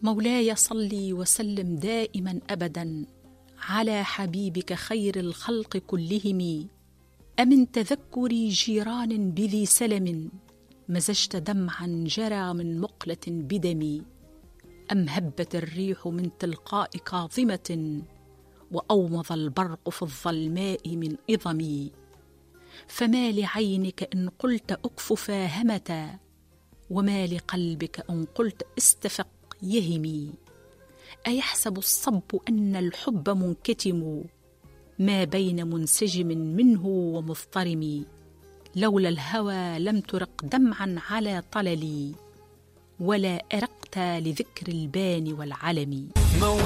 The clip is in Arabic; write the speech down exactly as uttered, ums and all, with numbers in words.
مولاي صل وسلم دائما أبدا على حبيبك خير الخلق كلهم. أمن تذكر جيران بذي سلم مزجت دمعا جرى من مقلة بدمي، أم هبت الريح من تلقاء كاظمة وأومض البرق في الظلماء من إظمي. فما لعينك إن قلت أكف فاهمة، وما لقلبك إن قلت استفق يهمي. أيحسب الصب أن الحب منكتم ما بين منسجم منه ومضطرم. لولا الهوى لم ترق دمعا على طللي، ولا أرقت لذكر البان والعلم.